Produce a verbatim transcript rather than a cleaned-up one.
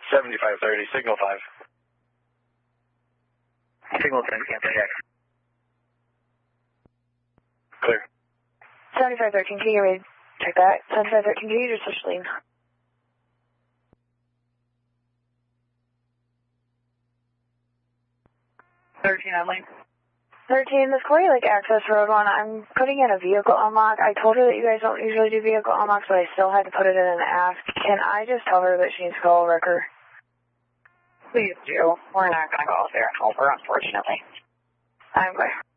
seventy-five thirty, signal five. Signal ten, cancel check. Clear. seventy-five thirteen, can you read? Check that. seventy-five thirteen, can you just switch lean? thirteen on lane. thirteen, this Quarry Lake Access Road one, I'm putting in a vehicle unlock. I told her that you guys don't usually do vehicle unlocks, but I still had to put it in an ask. Can I just tell her that she needs to call a wrecker? Please do. We're not going to go out there and help her, unfortunately. I'm clear.